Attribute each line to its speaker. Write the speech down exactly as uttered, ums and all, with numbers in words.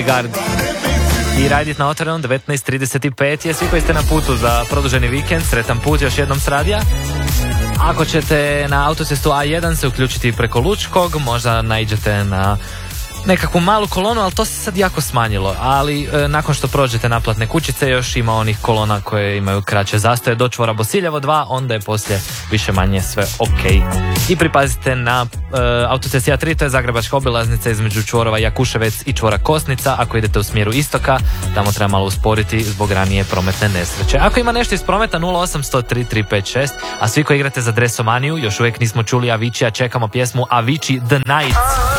Speaker 1: Gard. I Radit na otvorenom devetnaest trideset pet je. Svi koji ste na putu za produženi vikend, sretan put još jednom s radija. Ako ćete na autocestu A jedan se uključiti preko Lučkog, možda naiđete na nekakvu malu kolonu, ali to se sad jako smanjilo. Ali e, nakon što prođete naplatne kućice, još ima onih kolona koje imaju kraće zastoje do čvora Bosiljevo dva, onda je poslije više manje sve ok. I pripazite na e, autocesti A tri, to je zagrebačka obilaznica između čvorova Jakuševec i čvora Kosnica. Ako idete u smjeru istoka, tamo treba malo usporiti zbog ranije prometne nesreće. Ako ima nešto iz prometa, nula osam sto tri tri pet šest, a svi koji igrate za Dresomaniju, još uvijek nismo čuli Avicii, a čekamo pjesmu Avicii The Night.